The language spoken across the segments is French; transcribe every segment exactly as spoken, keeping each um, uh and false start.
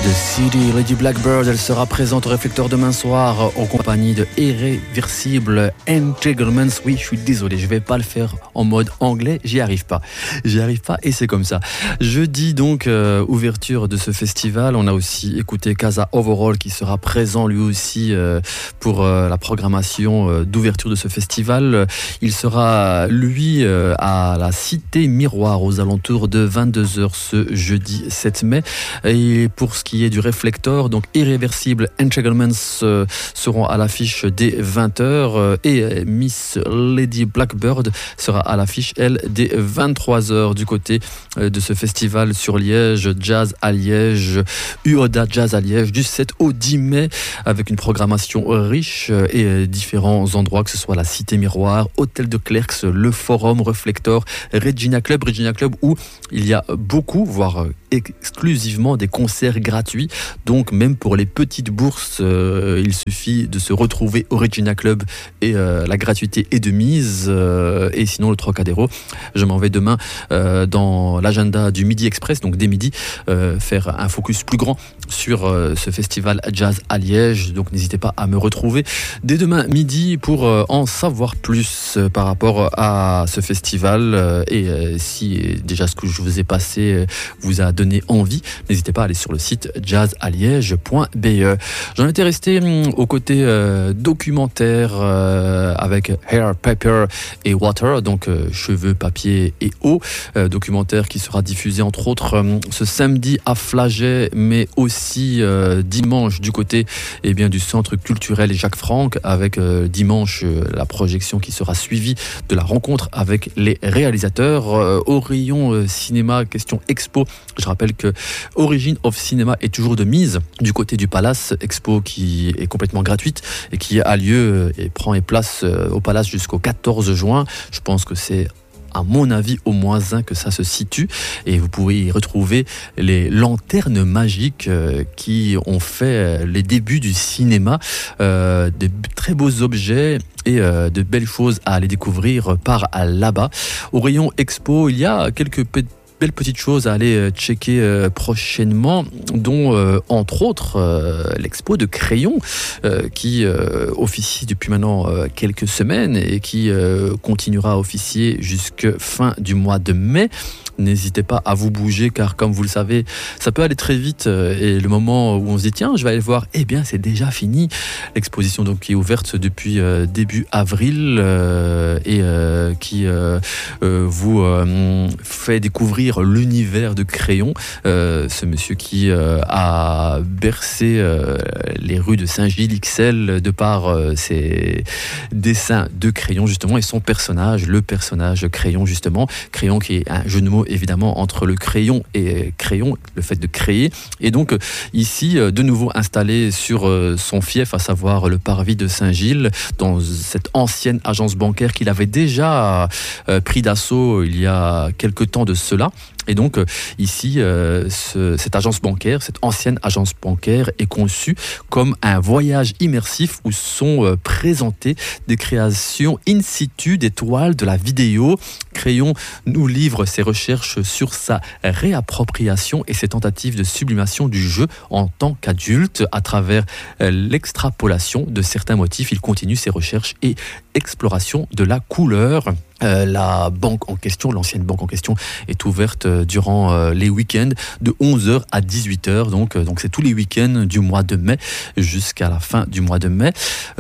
The City, Lady Blackbird, elle sera présente au Réflecteur demain soir en compagnie de Irréversible Entanglements. Oui, je suis désolé, je vais pas le faire en mode anglais, j'y arrive pas. J'y arrive pas et c'est comme ça. Jeudi donc, euh, ouverture de ce festival. On a aussi écouté Casa Overall qui sera présent lui aussi euh, pour euh, la programmation euh, d'ouverture de ce festival. Il sera lui euh, à la Cité Miroir aux alentours de vingt-deux heures ce jeudi sept mai. Et pour ce qui est du Réflecteur, donc Irréversible Entanglements euh, seront à l'affiche dès vingt heures euh, et Miss Lady Blackbird sera à l'affiche elle dès vingt-trois heures du côté euh, de ce festival sur Liège, Jazz à Liège, U O D A Jazz à Liège du sept au dix mai avec une programmation riche euh, et euh, différents endroits, que ce soit la Cité Miroir, Hôtel de Clercq, le Forum, Réflecteur, Regina Club, Regina Club où il y a beaucoup, voire exclusivement des concerts gratuits. Donc même pour les petites bourses, euh, il suffit de se retrouver au Regina Club et euh, la gratuité est de mise. Euh, et sinon le Trocadéro, je m'en vais demain euh, dans l'agenda du Midi Express, donc dès midi, euh, faire un focus plus grand sur euh, ce festival Jazz à Liège. Donc n'hésitez pas à me retrouver dès demain midi pour euh, en savoir plus euh, par rapport à ce festival. Euh, et euh, si déjà ce que je vous ai passé euh, vous a donné envie, n'hésitez pas à aller sur le site jazz à liège point b e. J'en étais resté hum, au côté euh, documentaire euh, avec Hair, Paper et Water, donc euh, cheveux, papier et eau, euh, documentaire qui sera diffusé entre autres euh, ce samedi à Flagey, mais aussi euh, dimanche du côté eh bien, du Centre culturel Jacques Franck, avec euh, dimanche euh, la projection qui sera suivie de la rencontre avec les réalisateurs. Euh, au rayon euh, cinéma, question expo, je rappelle que Origin of Cinema est toujours de mise du côté du Palace, expo qui est complètement gratuite et qui a lieu et prend et place au Palace jusqu'au quatorze juin. Je pense que c'est à mon avis au moins un que ça se situe, et vous pouvez y retrouver les lanternes magiques euh, qui ont fait les débuts du cinéma, euh, de très beaux objets et euh, de belles choses à aller découvrir par là-bas. Au rayon expo, il y a quelques petits belles petites choses à aller checker euh, prochainement, dont euh, entre autres euh, l'expo de crayons euh, qui euh, officie depuis maintenant euh, quelques semaines et qui euh, continuera à officier jusqu'à fin du mois de mai. N'hésitez pas à vous bouger car comme vous le savez, ça peut aller très vite euh, et le moment où on se dit tiens je vais aller voir, eh bien c'est déjà fini. L'exposition donc qui est ouverte depuis euh, début avril euh, et euh, qui euh, euh, vous euh, fait découvrir l'univers de Crayon, euh, ce monsieur qui euh, a bercé euh, les rues de Saint-Gilles X L de par euh, ses dessins de Crayon justement et son personnage, le personnage Crayon justement, Crayon qui est un jeu de mots évidemment entre le crayon et crayon, le fait de créer, et donc ici de nouveau installé sur son fief, à savoir le parvis de Saint-Gilles, dans cette ancienne agence bancaire qu'il avait déjà pris d'assaut il y a quelque temps de cela. Et donc ici, euh, ce, cette agence bancaire, cette ancienne agence bancaire est conçue comme un voyage immersif où sont euh, présentées des créations in situ des toiles de la vidéo. Crayon nous livre ses recherches sur sa réappropriation et ses tentatives de sublimation du jeu en tant qu'adulte à travers euh, l'extrapolation de certains motifs. Il continue ses recherches et exploration de la couleur. Euh, la banque en question, l'ancienne banque en question, est ouverte euh, durant euh, les week-ends de onze heures à dix-huit heures. Donc, euh, donc c'est tous les week-ends du mois de mai jusqu'à la fin du mois de mai.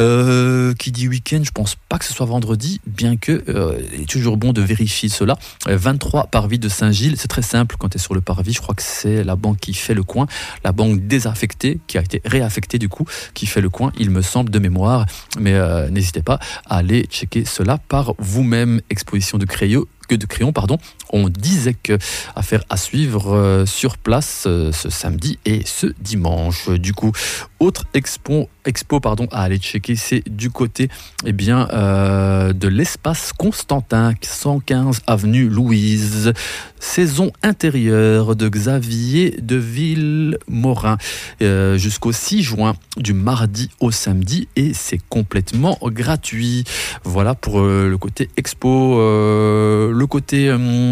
Euh, qui dit week-end, je pense pas que ce soit vendredi, bien que euh, il est toujours bon de vérifier cela. Euh, vingt-trois parvis de Saint-Gilles, c'est très simple quand tu es sur le parvis. Je crois que c'est la banque qui fait le coin, la banque désaffectée qui a été réaffectée du coup, qui fait le coin, il me semble de mémoire. Mais euh, n'hésitez pas à aller checker cela par vous-même. Exposition de crayon, que de crayon, pardon. On disait que affaire à suivre euh, sur place euh, ce samedi et ce dimanche. Du coup, autre expo, expo pardon, à aller checker, c'est du côté eh bien, euh, de l'espace Constantin, cent quinze avenue Louise. Saison intérieure de Xavier de Villemorin euh, jusqu'au six juin, du mardi au samedi, et c'est complètement gratuit. Voilà pour euh, le côté expo. Euh, le côté... Euh,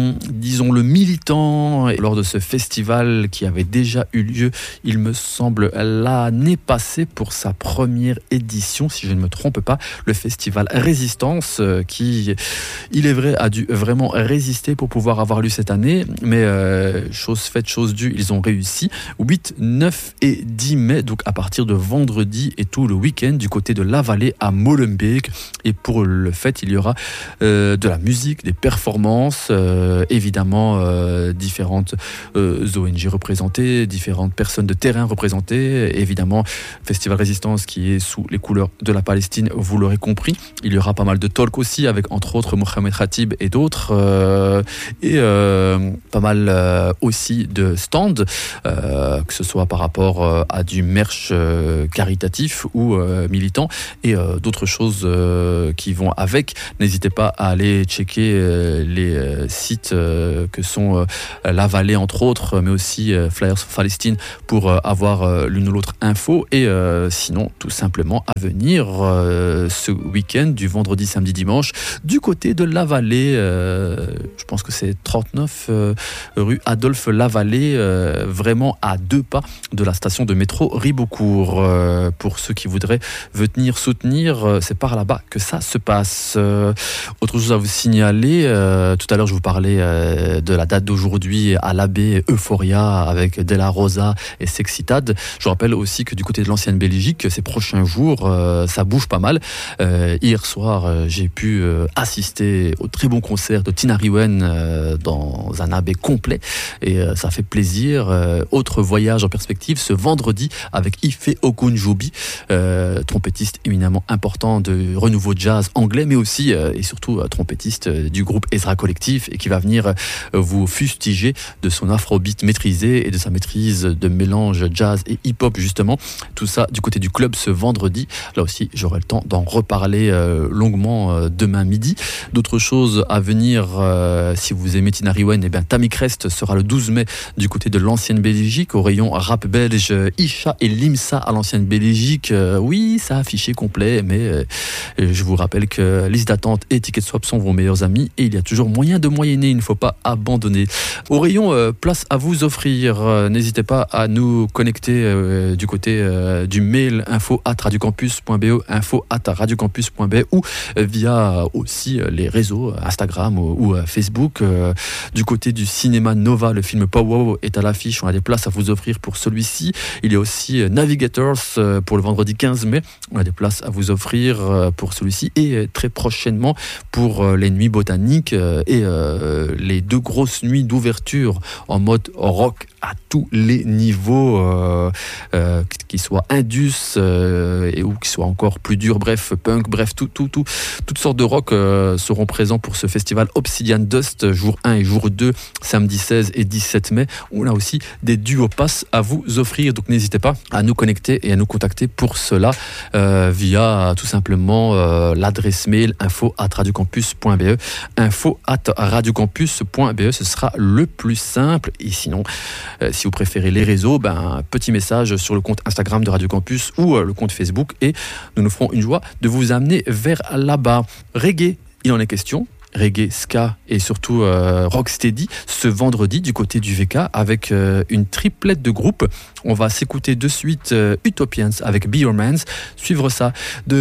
disons-le, militant lors de ce festival qui avait déjà eu lieu, il me semble, l'année passée pour sa première édition, si je ne me trompe pas, le festival Résistance, qui, il est vrai, a dû vraiment résister pour pouvoir avoir lieu cette année, mais euh, chose faite, chose due, ils ont réussi. huit, neuf et dix mai, donc à partir de vendredi et tout le week-end, du côté de La Vallée à Molenbeek. Et pour le fait, il y aura euh, de la musique, des performances, euh, évidemment euh, différentes euh, O N G représentées, différentes personnes de terrain représentées, évidemment Festival Résistance qui est sous les couleurs de la Palestine, vous l'aurez compris. Il y aura pas mal de talk aussi avec entre autres Mohamed Khatib et d'autres, euh, et euh, pas mal euh, aussi de stands, euh, que ce soit par rapport euh, à du merch euh, caritatif ou euh, militant, et euh, d'autres choses euh, qui vont avec. N'hésitez pas à aller checker euh, les euh, sites euh, que sont euh, La Vallée entre autres, mais aussi euh, Flyers for Palestine pour euh, avoir euh, l'une ou l'autre info, et euh, sinon tout simplement à venir euh, ce week-end du vendredi, samedi, dimanche du côté de La Vallée, euh, je pense que c'est trente-neuf euh, rue Adolphe Lavallée, euh, vraiment à deux pas de la station de métro Ribeaucourt. Euh, pour ceux qui voudraient venir soutenir, euh, c'est par là-bas que ça se passe. Euh, autre chose à vous signaler, euh, tout à l'heure je vous parlais euh, de la date d'aujourd'hui à l'abbé Euphoria avec Della Rosa et Sexitad. Je vous rappelle aussi que du côté de l'ancienne Belgique, ces prochains jours, euh, ça bouge pas mal. Euh, hier soir, euh, j'ai pu euh, assister au très bon concert de Tina Riwen euh, dans un abbé complet, et euh, ça fait plaisir. Euh, autre voyage en perspective ce vendredi avec Ife Ogunjobi, euh, trompettiste éminemment important de renouveau jazz anglais, mais aussi euh, et surtout euh, trompettiste euh, du groupe Ezra Collectif, et qui va venir euh, vous fustiger de son afrobeat maîtrisé et de sa maîtrise de mélange jazz et hip-hop justement. Tout ça du côté du club ce vendredi. Là aussi, j'aurai le temps d'en reparler euh, longuement euh, demain midi. D'autres choses à venir, euh, si vous aimez Tina Riwen, eh bien Tammy Crest sera le douze mai du côté de l'ancienne Belgique, au rayon rap belge. Isha et Limsa à l'ancienne Belgique, euh, oui, ça a affiché complet, mais euh, je vous rappelle que liste d'attente et Ticket Swap sont vos meilleurs amis, et il y a toujours moyen de moyenner, il ne faut pas abandonner. Au rayon euh, place à vous offrir, euh, n'hésitez pas à nous connecter euh, du côté euh, du mail info arobase radiocampus point be, info arobase radiocampus point be, ou euh, via aussi euh, les réseaux Instagram ou, ou euh, Facebook. Euh, du côté du cinéma Nova, le film Pow est à l'affiche, on a des places à vous offrir pour celui-ci. Il y a aussi euh, Navigators euh, pour le vendredi quinze mai, on a des places à vous offrir euh, pour celui-ci, et euh, très prochainement pour euh, les nuits botaniques euh, et euh, les deux grosses nuits d'ouverture en mode rock à tous les niveaux, euh, euh, qu'ils soient indus euh, et ou qu'ils soient encore plus durs, bref, punk, bref, tout, tout, tout, toutes sortes de rock euh, seront présents pour ce festival Obsidian Dust, jour un et jour deux, samedi seize et dix-sept mai. On a aussi des duos passes à vous offrir, donc n'hésitez pas à nous connecter et à nous contacter pour cela euh, via tout simplement euh, l'adresse mail info arobase radiocampus point be, info arobase radiocampus point be, ce sera le plus simple. Et sinon, Euh, si vous préférez les réseaux, ben, petit message sur le compte Instagram de Radio Campus ou euh, le compte Facebook, et nous nous ferons une joie de vous amener vers là-bas. Reggae, il en est question. Reggae, ska et surtout euh, rocksteady ce vendredi du côté du V K avec euh, une triplette de groupes. On va s'écouter de suite euh, Utopians avec Be Your Mans, suivre ça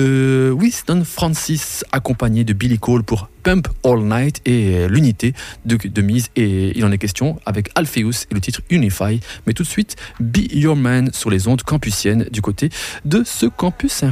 de Winston Francis accompagné de Billy Cole pour Pump All Night, et euh, l'unité de, de mise, et il en est question avec Alpheus et le titre Unify. Mais tout de suite Be Your Man sur les ondes campusiennes du côté de ce campus.